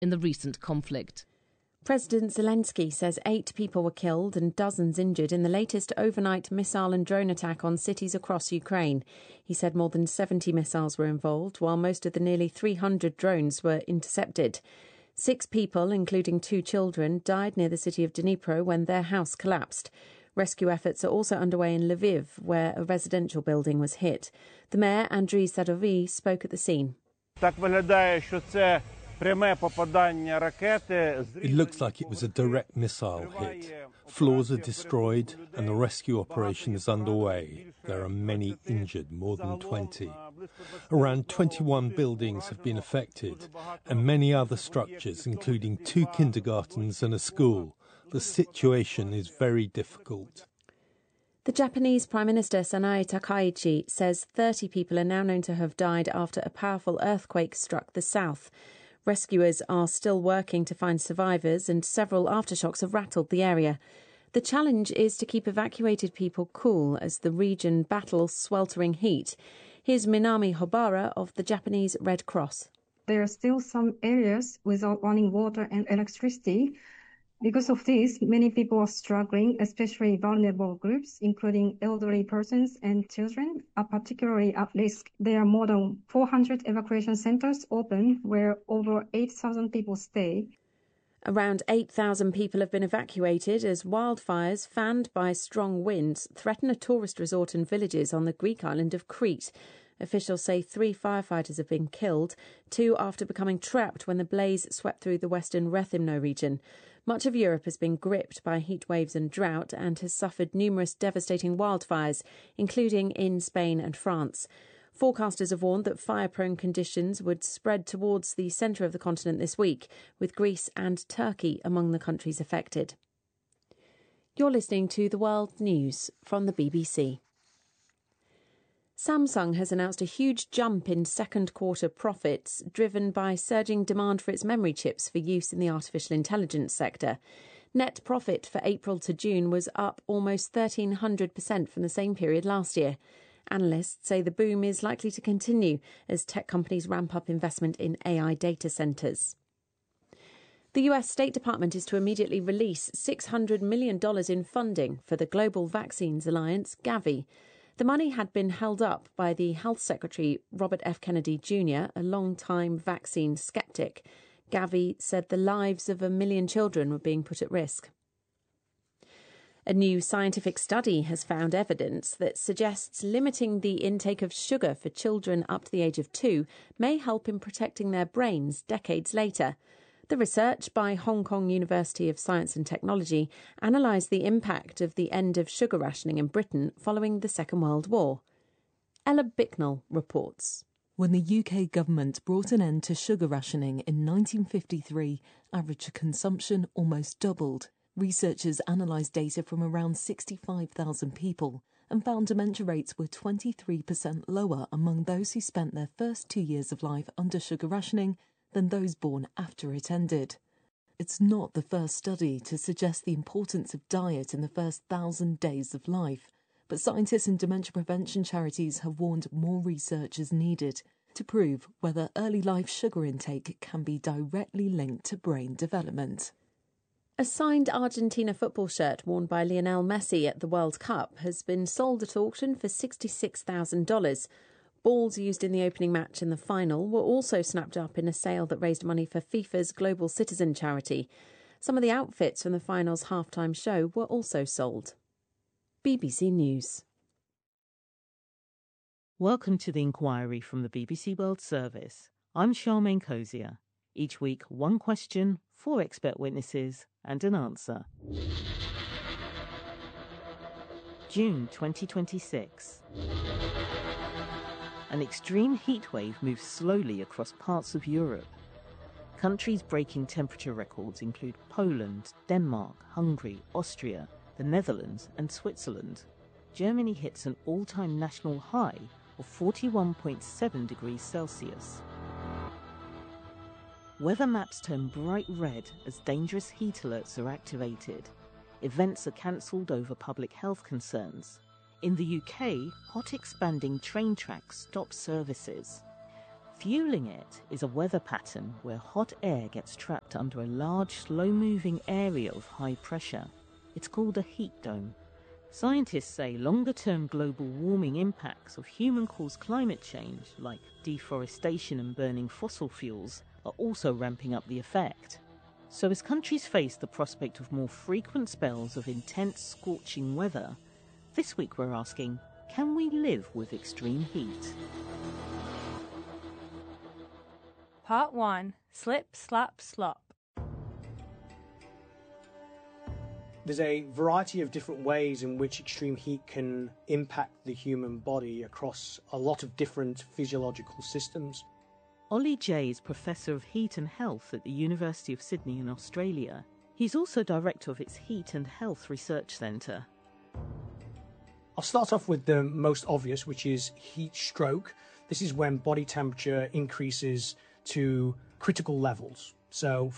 in the recent conflict. President Zelensky says 8 people were killed and dozens injured in the latest overnight missile and drone attack on cities across Ukraine. He said more than 70 missiles were involved, while most of the nearly 300 drones were intercepted. 6 people, including 2 children, died near the city of Dnipro when their house collapsed. Rescue efforts are also underway in Lviv, where a residential building was hit. The mayor, Andriy Sadovyi, spoke at the scene. It looks like it was a direct missile hit. Floors are destroyed and the rescue operation is underway. There are many injured, more than 20. Around 21 buildings have been affected and many other structures, including 2 kindergartens and a school. The situation is very difficult. The Japanese Prime Minister Sanae Takaichi says 30 people are now known to have died after a powerful earthquake struck the south. Rescuers are still working to find survivors and several aftershocks have rattled the area. The challenge is to keep evacuated people cool as the region battles sweltering heat. Here's Minami Hobara of the Japanese Red Cross. There are still some areas without running water and electricity. Because of this, many people are struggling, especially vulnerable groups, including elderly persons and children, are particularly at risk. There are more than 400 evacuation centers open where over 8,000 people stay. Around 8,000 people have been evacuated as wildfires, fanned by strong winds, threaten a tourist resort and villages on the Greek island of Crete. Officials say 3 firefighters have been killed, 2 after becoming trapped when the blaze swept through the western Rethymno region. Much of Europe has been gripped by heat waves and drought and has suffered numerous devastating wildfires, including in Spain and France. Forecasters have warned that fire-prone conditions would spread towards the centre of the continent this week, with Greece and Turkey among the countries affected. You're listening to The World News from the BBC. Samsung has announced a huge jump in second quarter profits, driven by surging demand for its memory chips for use in the artificial intelligence sector. Net profit for April to June was up almost 1,300% from the same period last year. Analysts say the boom is likely to continue as tech companies ramp up investment in AI data centres. The US State Department is to immediately release $600 million in funding for the Global Vaccines Alliance, Gavi. The money had been held up by the Health Secretary, Robert F. Kennedy Jr., a long-time vaccine sceptic. Gavi said the lives of 1 million children were being put at risk. A new scientific study has found evidence that suggests limiting the intake of sugar for children up to the age of 2 may help in protecting their brains decades later. The research by Hong Kong University of Science and Technology analysed the impact of the end of sugar rationing in Britain following the Second World War. Ella Bicknell reports. When the UK government brought an end to sugar rationing in 1953, average consumption almost doubled. Researchers analysed data from around 65,000 people and found dementia rates were 23% lower among those who spent their first 2 years of life under sugar rationing than those born after it ended. It's not the first study to suggest the importance of diet in the first 1,000 days of life, but scientists and dementia prevention charities have warned more research is needed to prove whether early life sugar intake can be directly linked to brain development. A signed Argentina football shirt worn by Lionel Messi at the World Cup has been sold at auction for $66,000. Balls used in the opening match and the final were also snapped up in a sale that raised money for FIFA's Global Citizen charity. Some of the outfits from the final's halftime show were also sold. BBC News. Welcome to The Inquiry from the BBC World Service. I'm Charmaine Cozier. Each week, one question, 4 expert witnesses, and an answer. June 2026. An extreme heatwave moves slowly across parts of Europe. Countries breaking temperature records include Poland, Denmark, Hungary, Austria, the Netherlands and Switzerland. Germany hits an all-time national high of 41.7 degrees Celsius. Weather maps turn bright red as dangerous heat alerts are activated. Events are cancelled over public health concerns. In the UK, hot expanding train tracks stop services. Fueling it is a weather pattern where hot air gets trapped under a large, slow-moving area of high pressure. It's called a heat dome. Scientists say longer-term global warming impacts of human-caused climate change, like deforestation and burning fossil fuels, are also ramping up the effect. So as countries face the prospect of more frequent spells of intense, scorching weather, this week we're asking, can we live with extreme heat? Part 1. Slip, Slap, Slop. There's a variety of different ways in which extreme heat can impact the human body across a lot of different physiological systems. Ollie Jay is Professor of Heat and Health at the University of Sydney in Australia. He's also director of its Heat and Health Research Centre. I'll start off with the most obvious, which is heat stroke. This is when body temperature increases to critical levels. So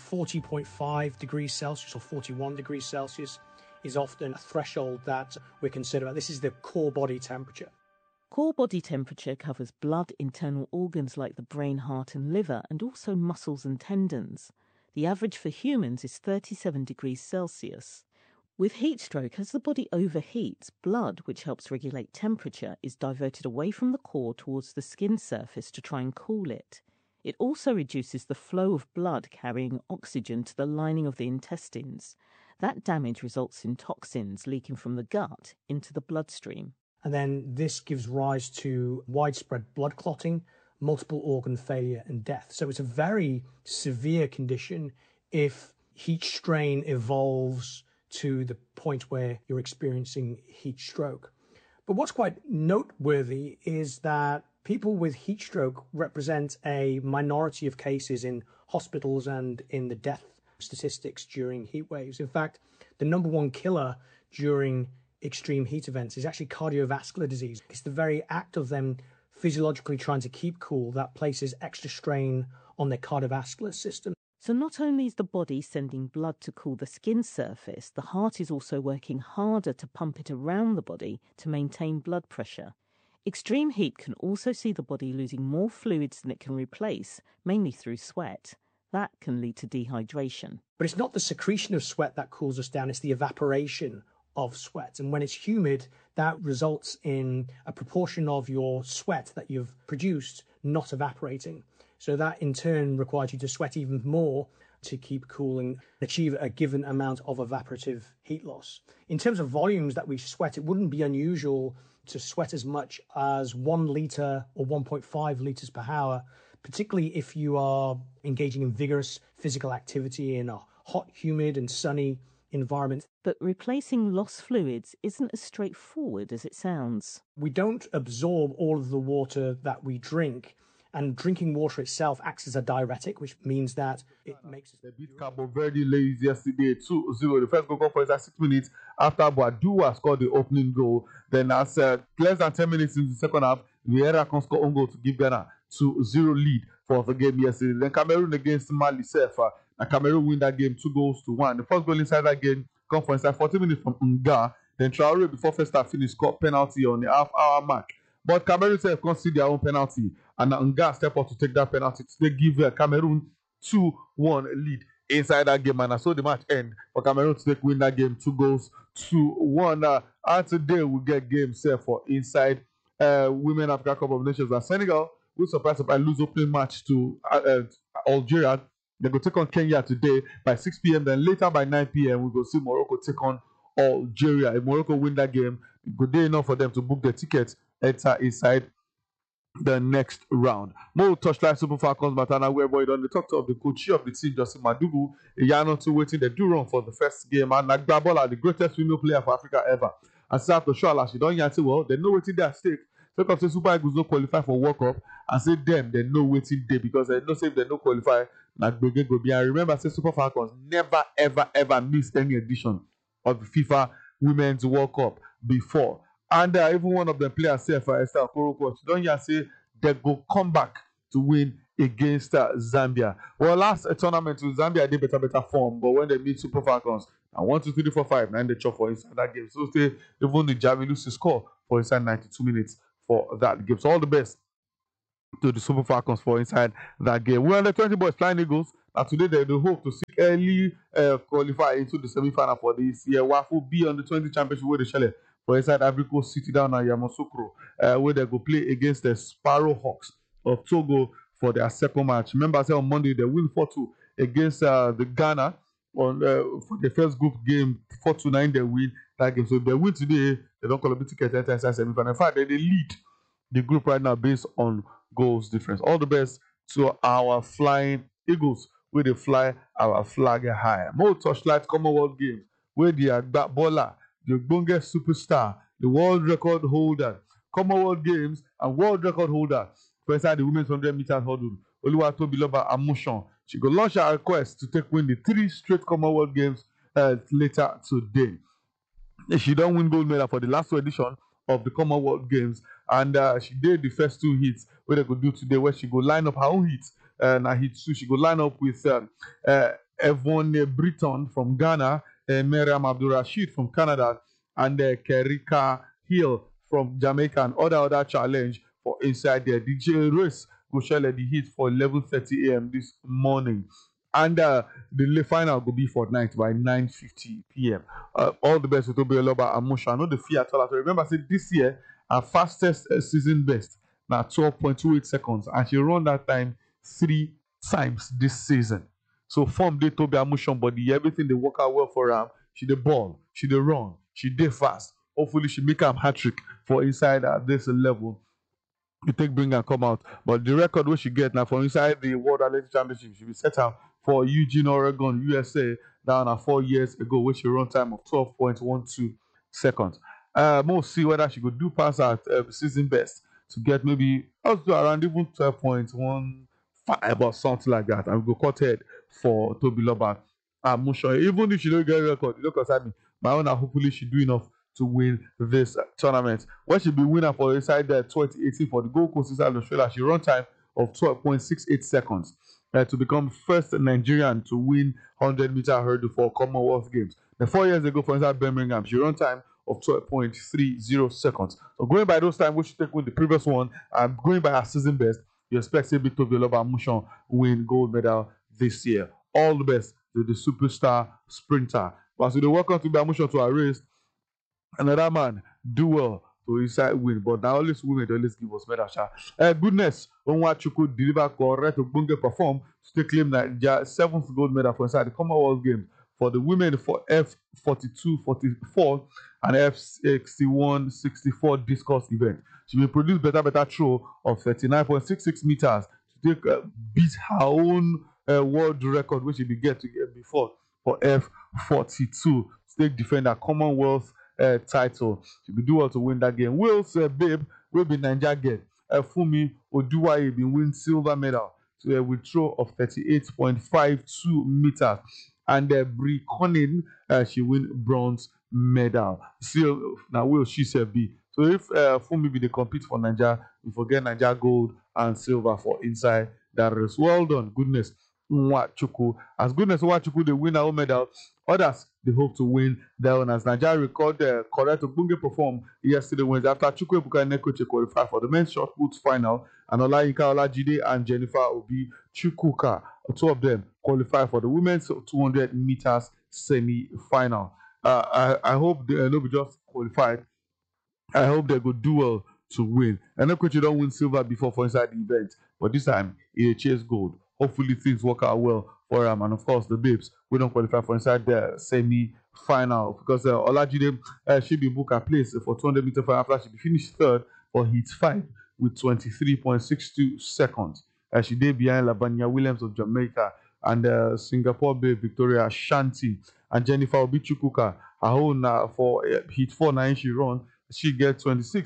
40.5 degrees Celsius or 41 degrees Celsius is often a threshold that we're considering. This is the core body temperature. Core body temperature covers blood, internal organs like the brain, heart and liver, and also muscles and tendons. The average for humans is 37 degrees Celsius. With heat stroke, as the body overheats, blood, which helps regulate temperature, is diverted away from the core towards the skin surface to try and cool it. It also reduces the flow of blood carrying oxygen to the lining of the intestines. That damage results in toxins leaking from the gut into the bloodstream. And then this gives rise to widespread blood clotting, multiple organ failure and death. So it's a very severe condition if heat strain evolves to the point where you're experiencing heat stroke. But what's quite noteworthy is that people with heat stroke represent a minority of cases in hospitals and in the death statistics during heat waves. In fact, the number one killer during extreme heat events is actually cardiovascular disease. It's the very act of them physiologically trying to keep cool that places extra strain on their cardiovascular system. So not only is the body sending blood to cool the skin surface, the heart is also working harder to pump it around the body to maintain blood pressure. Extreme heat can also see the body losing more fluids than it can replace, mainly through sweat. That can lead to dehydration. But it's not the secretion of sweat that cools us down, it's the evaporation of sweat. And when it's humid, that results in a proportion of your sweat that you've produced not evaporating. So that in turn requires you to sweat even more to keep cool and achieve a given amount of evaporative heat loss. In terms of volumes that we sweat, it wouldn't be unusual to sweat as much as 1 litre or 1.5 litres per hour, particularly if you are engaging in vigorous physical activity in a hot, humid and sunny environment. But replacing lost fluids isn't as straightforward as it sounds. We don't absorb all of the water that we drink, and drinking water itself acts as a diuretic, which means that it makes... They beat Cabo Verde late yesterday 2-0. The first goal for 6 minutes after Boadua scored the opening goal. Then as less than 10 minutes in the second half, Vieira can score own goal to give Ghana 2-0 lead for the game yesterday. Then Cameroon against Mali Sefa. And Cameroon win that game 2-1. The first goal inside that game come for inside 40 minutes from Nga. Then Traore before first half finish scored penalty on the half-hour mark. But Cameroon self concede their own penalty, and Nga step up to take that penalty. They give Cameroon 2-1 lead inside that game, and so the match end for Cameroon to win that game 2-1. And today we get game set for inside Women Africa Cup of Nations. And Senegal will surprise lose opening match to Algeria. They go take on Kenya today by 6 p.m. Then later by 9 p.m. we go see Morocco take on Algeria. If Morocco win that game, good day enough for them to book their tickets, enter inside the next round. More touchline Super Falcons Matana whereby on the talk of the coach of the team, Justin Madugu, a year or two waiting they do run for the first game, and Nagbabola, the greatest female player for Africa ever. And so after sure she don't yet well, they know waiting they at stake. So come say Super Eagles no qualify for World Cup, and say them they know waiting day because they know say if they no qualify, Nagbege go be. And remember, say Super Falcons never ever missed any edition of the FIFA Women's World Cup before. And even one of the players say for Esther Okoronkwo, don't you say they go come back to win against Zambia. Well, last tournament with Zambia did better form, but when they meet Super Falcons, and 1, 2, 3, 4, 5, 9 they chop for inside that game. So they even the Javi lose to score for inside 92 minutes for that game. So all the best to the Super Falcons for inside that game. We're under 20 boys Flying Eagles. And today they hope to seek early qualify into the semi-final for this year. Wafu B on the 20 championship where they shall for inside Ivory Coast City down at Yamoussoukro, where they go play against the Sparrow Hawks of Togo for their second match. Remember, I said on Monday they win 4-2 against the Ghana on for the first group game. 4-9 they win that game. So if they win today, they don't call a ticket enter inside semi-final. In fact, they lead the group right now based on goals difference. All the best to our Flying Eagles, where they fly our flag high. More Torchlight Commonwealth Games, where the Agba Bola, the Ogbonge superstar, the world record holder, Commonwealth Games and world record holder for inside the women's 100 meters hurdle, Oluwatobiloba Amusan. She will launch her request to win the 3 straight Commonwealth Games later today. She don't win gold medal for the last 2 edition of the Commonwealth Games, and she did the first 2 hits where they could do today, where she go line up her own hits. And hit 2, she go line up with Evonne Britton from Ghana, Miriam Abdul-Rashid from Canada, and Kerika Hill from Jamaica, and other challenge for inside there. DJ Race go share the hit for 11:30 a.m. this morning. And the final will be for night by 9:50 p.m. All the best with Tobiloba Amusan. No the fear at all. So remember, say this year, our fastest season best now 12.28 seconds, and she run that time 3 times this season. So form they Tobi Amusan body, everything they work out well for her. She the ball, she the run, she did fast. Hopefully she make a hat-trick for inside at this level. You bring and come out. But the record which she get now for inside the World Athletics Championship, she be set out for Eugene, Oregon, USA, down 4 years ago, which she run time of 12.12 seconds. We'll see whether she could do pass at season best to get maybe also around even 12.15 or something like that. And we go cut head for Tobiloba Amusan. Even if she don't get a record, you don't concern me. My own, hopefully she do enough to win this tournament. When she be winner for inside the 2018 for the Gold Coast inside Australia, she run time of 12.68 seconds to become first Nigerian to win 100-meter hurdle for Commonwealth Games. Then 4 years ago for inside Birmingham, she run time of 12.30 seconds. So going by those times, which she take with the previous one, and going by her season best, you expect to be Tobiloba Amusan win gold medal this year. All the best to the superstar sprinter. But so they welcome Tobiloba Amusan to our race. Another man do well to inside win, but now always women they always give us medal. Goodness, Onwachukwu deliver correct Ogbonge perform to claim that 7th gold medal for inside the Commonwealth Games for the women for F42-44 and F61-64 discus event. She will produce better throw of 39.66 meters to beat her own world record, which she began to get before for F42 to defend her Commonwealth title. She will do well to win that game. Will's babe will be Nigeria get. Fumi Oduwaye been win silver medal to a withdraw of 38.52 meters, and Brie Conning she win bronze medal. So now will she say be? So if Fumi be they compete for Nigeria, we forget Nigeria gold and silver for inside that race. Well done, Goodness Nwachukwu. As Goodness Nwachukwu they win our medal, others they hope to win their own. As Nigeria record correct Ogbonge perform yesterday Wednesday after Chukwuebuka Nekoche qualified for the men's shot put final, and Olayinka Olajide and Jennifer Obi Chukwuka, 2 of them qualify for the women's 200 meters semi-final. I hope they not be just qualified. I hope they go do well to win. And Nekoche don't win silver before for inside the event, but this time he chase gold. Hopefully things work out well for him, and of course the babes we don't qualify for inside the semi-final because Olajide she be book a place for 200 meter final after she be finished 3rd for heat 5 with 23.62 seconds. She did behind Lavanya Williams of Jamaica and Singapore babe Victoria Shanti and Jennifer Obi Chukwuka. Her own for heat 4 9 she run. She get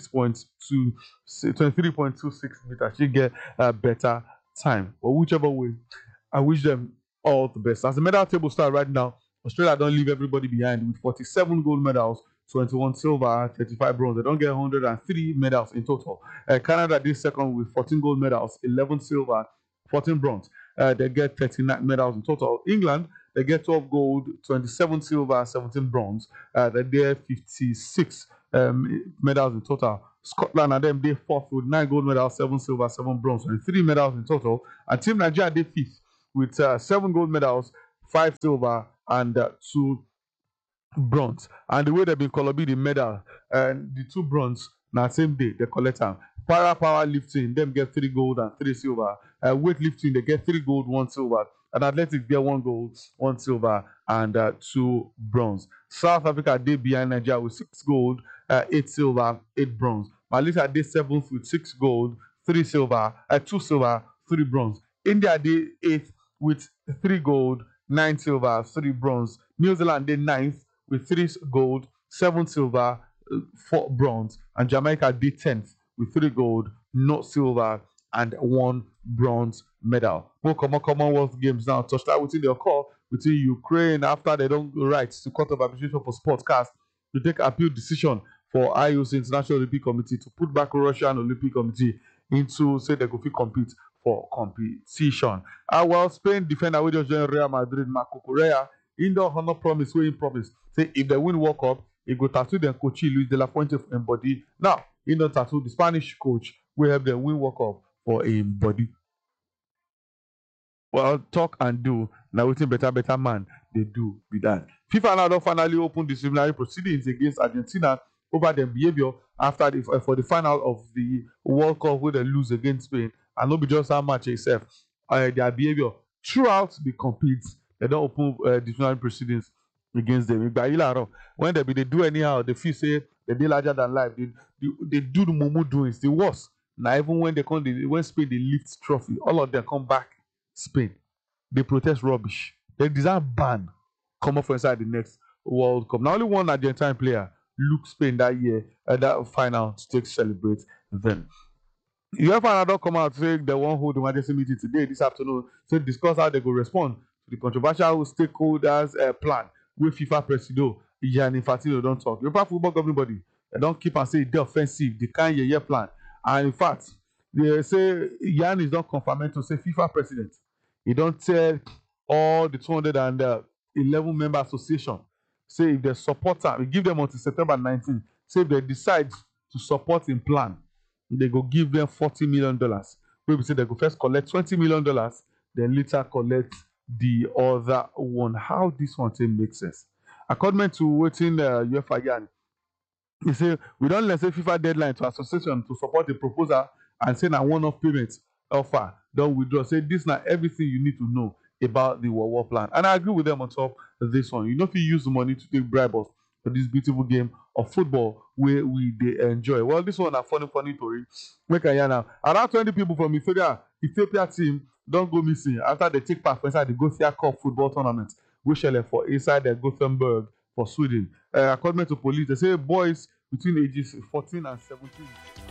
23.26 meters. She get a better time. But whichever way, I wish them all the best. As the medal table start right now, Australia don't leave everybody behind with 47 gold medals, 21 silver, 35 bronze. They don't get 103 medals in total. Canada did second with 14 gold medals, 11 silver, 14 bronze. They get 39 medals in total. England, they get 12 gold, 27 silver, 17 bronze. They get 56 medals in total. Scotland and them, they fourth with 9 gold medals, 7 silver, 7 bronze, and 3 medals in total. And Team Nigeria, they fifth with 7 gold medals, 5 silver, and 2 bronze. And the way they've been color the medal and the 2 bronze, now same day they collect them. Power lifting, them get 3 gold and 3 silver. Weightlifting, they get 3 gold, 1 silver. And athletics get 1 gold, 1 silver, and 2 bronze. South Africa, they behind Nigeria with 6 gold, 8 silver, 8 bronze. Malaysia, they 7th with 6 gold, 3 silver, 2 silver, 3 bronze. India, they 8th with 3 gold, 9 silver, 3 bronze. New Zealand, they 9th with 3 gold, 7 silver, 4 bronze. And Jamaica, they 10th with 3 gold, 0 silver, and 1 bronze medal. More Commonwealth Games now. Touchdown within the call between Ukraine after they don't right to Court of Arbitration for Sportscast to take appeal decision for IOC International Olympic Committee to put back Russian Olympic Committee into say they go fit compete for competition. While Spain defender we just joined Real Madrid, Marco Correa, in the honor promise, we promise say if they win World Cup, he go tattoo them coach Luis de la Fuente for him body. Now, in the tattoo, the Spanish coach will help them win World Cup for him body. Well, talk and do. Now, waiting better man, they do with that. FIFA now don't finally open disciplinary proceedings against Argentina over their behavior after for the final of the World Cup where they lose against Spain. And not be just how much itself. Their behavior throughout the compete, they don't open disciplinary proceedings against them. When they do anyhow, they feel say they be larger than life. They do the mumu doings, the worst. Now even when when Spain they lift trophy, all of them come back Spain. They protest rubbish. They deserve ban. Come up for inside the next World Cup. Now only one Argentine player look Spain that year at that final to take celebrate them. UEFA don't come out saying they won't hold the emergency meeting today, this afternoon, to discuss how they go respond to the controversial stakeholders plan with FIFA President Gianni Infantino don't talk. UEFA football governing body, they don't keep and say they're offensive, they can't year plan. And in fact, they say Gianni is not confirming to say FIFA president. He don't tell all the 211 member association. Say if they support him, we give them until September 19th. Say if they decide to support him plan, they go give them $40 million. We say they go first collect $20 million, then later collect the other one. How this one makes sense? According to waiting UEFA Yan, he say we don't let say FIFA deadline to association to support the proposal and say na one-off payment offer. Don't withdraw. Say this now everything you need to know about the World War plan. And I agree with them on top of this one. You know if you use the money to take bribe us for this beautiful game of football where we they enjoy. Well, this one a funny story. Make a yarn now. Around 20 people from Ethiopia team don't go missing after they take part inside the Gothia Cup football tournament, which are for inside the Gothenburg for Sweden. According to police, they say boys between ages 14 and 17.